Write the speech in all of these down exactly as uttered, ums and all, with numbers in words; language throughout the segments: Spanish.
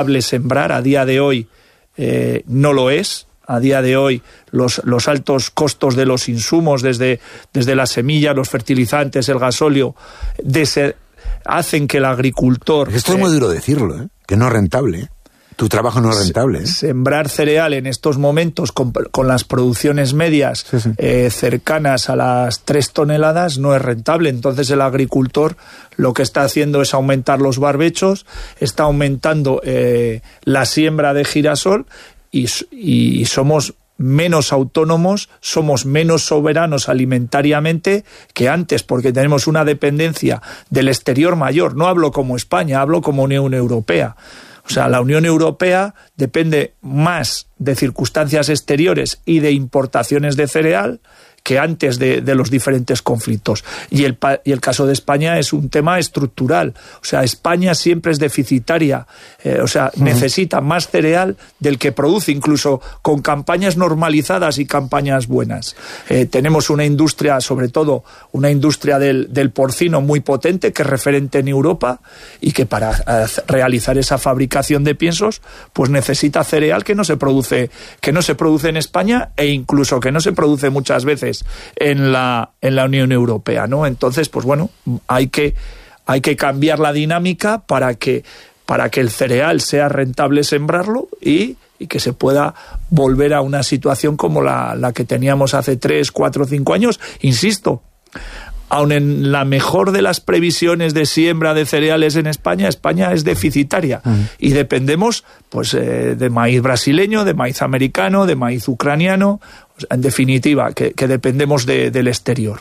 sembrar. A día de hoy eh, no lo es. A día de hoy los, los altos costos de los insumos, desde, desde la semilla, los fertilizantes, el gasóleo, de hacen que el agricultor... Esto es muy duro decirlo, ¿eh? Que no es rentable. Tu trabajo no es rentable. ¿eh? Sembrar cereal en estos momentos con, con las producciones medias sí, sí. Eh, cercanas a las tres toneladas no es rentable. Entonces el agricultor lo que está haciendo es aumentar los barbechos, está aumentando eh, la siembra de girasol y, y somos menos autónomos, somos menos soberanos alimentariamente que antes, porque tenemos una dependencia del exterior mayor. No hablo como España, hablo como Unión Europea. O sea, la Unión Europea depende más de circunstancias exteriores y de importaciones de cereal que antes de, de los diferentes conflictos. Y el, y el caso de España es un tema estructural. O sea, España siempre es deficitaria. Eh, o sea, uh-huh. necesita más cereal del que produce, incluso con campañas normalizadas y campañas buenas. Eh, tenemos una industria, sobre todo una industria del, del porcino muy potente, que es referente en Europa, y que para eh, realizar esa fabricación de piensos, pues necesita cereal que no se produce, que no se produce en España, e incluso que no se produce muchas veces en la en la Unión Europea, ¿no? Entonces, pues bueno, hay que hay que cambiar la dinámica para que para que el cereal sea rentable sembrarlo y, y que se pueda volver a una situación como la, la que teníamos hace tres, cuatro, cinco años. Insisto, aun en la mejor de las previsiones de siembra de cereales en España, España es deficitaria uh-huh. y dependemos pues eh, de maíz brasileño, de maíz americano, de maíz ucraniano. En definitiva, que, que dependemos de, del exterior.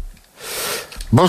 Uf.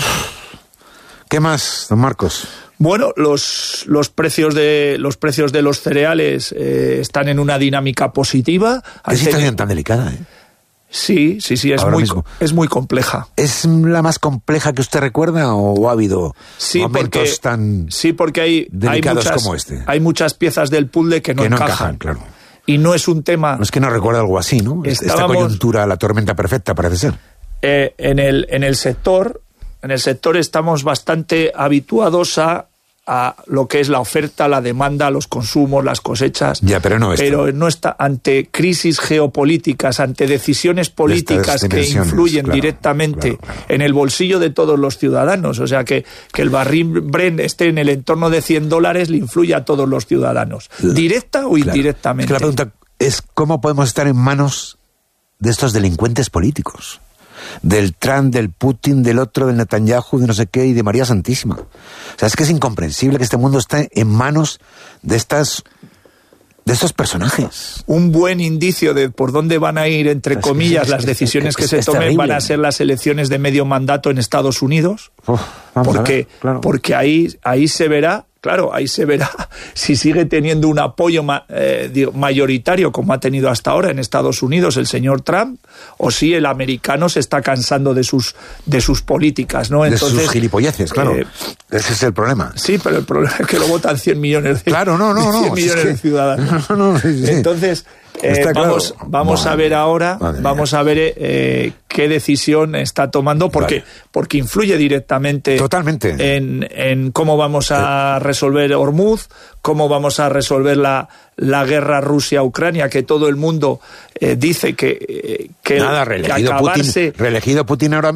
¿Qué más, don Marcos? Bueno, los, los, precios, de, los precios de los cereales eh, están en una dinámica positiva. ¿Qué situación tan delicada, eh? Sí, sí, sí, es muy, es muy compleja. ¿Es la más compleja que usted recuerda o ha habido sí, momentos porque, tan sí, porque hay, delicados hay muchas, como este? Hay muchas piezas del puzzle que no, que no encajan. encajan, claro. Y no es un tema... No es que no recuerda algo así, ¿no? Estábamos, Esta coyuntura, la tormenta perfecta, parece ser. Eh, en, el, en el sector, en el sector estamos bastante habituados a, a lo que es la oferta, la demanda, los consumos, las cosechas. Ya, pero no esto. Pero no está ante crisis geopolíticas, ante decisiones políticas que influyen claro, directamente claro, claro. en el bolsillo de todos los ciudadanos. O sea, que, que el barril Brent esté en el entorno de cien dólares le influye a todos los ciudadanos, directa o claro. indirectamente. Es que la pregunta es cómo podemos estar en manos de estos delincuentes políticos. Del Trump, del Putin, del otro, del Netanyahu, de no sé qué, y de María Santísima. O sea, es que es incomprensible que este mundo esté en manos de estas de estos personajes. Un buen indicio de por dónde van a ir, entre es comillas, es, es, las decisiones es, es, que se tomen terrible. Van a ser las elecciones de medio mandato en Estados Unidos. Uf, porque, ver, claro. porque ahí, ahí se verá, claro, ahí se verá si sigue teniendo un apoyo ma, eh, digo, mayoritario como ha tenido hasta ahora en Estados Unidos el señor Trump, o si el americano se está cansando de sus de sus políticas, ¿no? Entonces, de sus gilipolleces, claro. Eh, Ese es el problema. Sí, pero el problema es que lo votan cien millones de, claro, no, no, no, cien millones es que, de ciudadanos. No, no, sí, sí. Entonces, eh, vamos, claro. vamos Madre, a ver ahora, madre vamos a ver eh, qué decisión está tomando, porque, vale. porque influye directamente Totalmente. En, en cómo vamos a resolver Hormuz, cómo vamos a resolver la, la guerra Rusia-Ucrania, que todo el mundo eh, dice que, eh, que, Nada, reelegido, que acabarse... Putin, reelegido Putin ahora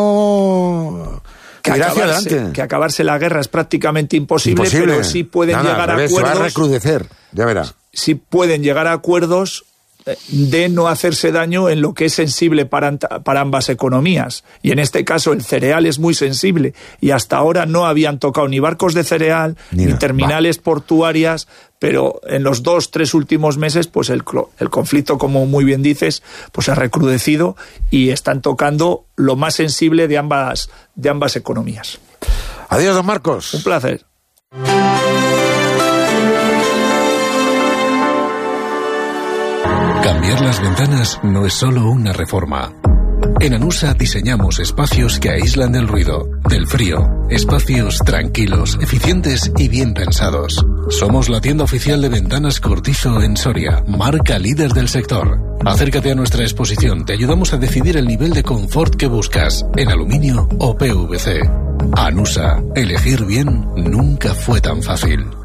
mismo... Que acabarse, que acabarse la guerra es prácticamente imposible, imposible. pero sí pueden Nada, llegar a revés, acuerdos. Se va a recrudecer, ya verás. Sí pueden llegar a acuerdos de no hacerse daño en lo que es sensible para, para ambas economías. Y en este caso el cereal es muy sensible y hasta ahora no habían tocado ni barcos de cereal, ni, ni terminales va. portuarias, pero en los dos, tres últimos meses pues el, el conflicto, como muy bien dices, pues ha recrudecido y están tocando lo más sensible de ambas, de ambas economías. Adiós, don Marcos. Un placer. Cambiar las ventanas no es solo una reforma. En Anusa diseñamos espacios que aíslan del ruido, del frío, espacios tranquilos, eficientes y bien pensados. Somos la tienda oficial de ventanas Cortizo en Soria, marca líder del sector. Acércate a nuestra exposición, te ayudamos a decidir el nivel de confort que buscas, en aluminio o P V C. Anusa, elegir bien nunca fue tan fácil.